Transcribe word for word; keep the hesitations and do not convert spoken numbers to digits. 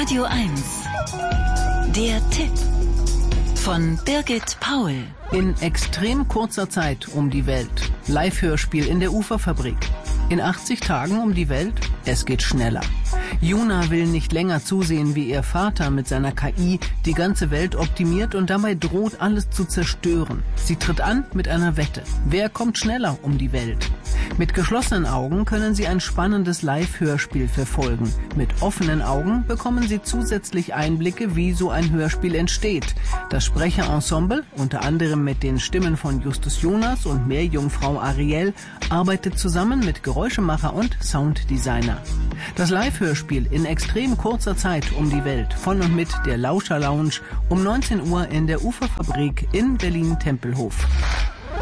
Radio eins. Der Tipp von Birgit Paul. In extrem kurzer Zeit um die Welt. Live-Hörspiel in der Uferfabrik. In achtzig Tagen um die Welt? Es geht schneller. Juna will nicht länger zusehen, wie ihr Vater mit seiner K I die ganze Welt optimiert und dabei droht, alles zu zerstören. Sie tritt an mit einer Wette. Wer kommt schneller um die Welt? Mit geschlossenen Augen können Sie ein spannendes Live-Hörspiel verfolgen. Mit offenen Augen bekommen Sie zusätzlich Einblicke, wie so ein Hörspiel entsteht. Das Sprecherensemble, unter anderem mit den Stimmen von Justus Jonas und Meerjungfrau Ariel, arbeitet zusammen mit Geräuschemacher und Sounddesigner. Das Live-Hörspiel in extrem kurzer Zeit um die Welt von und mit der Lauscher Lounge um neunzehn Uhr in der Uferfabrik in Berlin-Tempelhof.